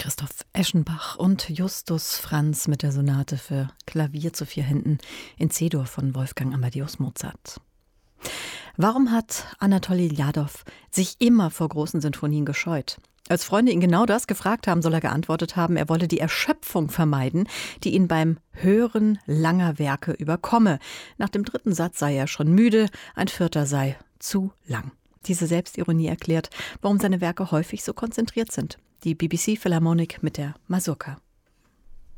Christoph Eschenbach und Justus Franz mit der Sonate für Klavier zu 4 Händen in C-Dur von Wolfgang Amadeus Mozart. Warum hat Anatolij Ljadow sich immer vor großen Sinfonien gescheut? Als Freunde ihn genau das gefragt haben, soll er geantwortet haben, er wolle die Erschöpfung vermeiden, die ihn beim Hören langer Werke überkomme. Nach dem 3. Satz sei er schon müde, ein 4. sei zu lang. Diese Selbstironie erklärt, warum seine Werke häufig so konzentriert sind. Die BBC Philharmonic mit der Mazurka.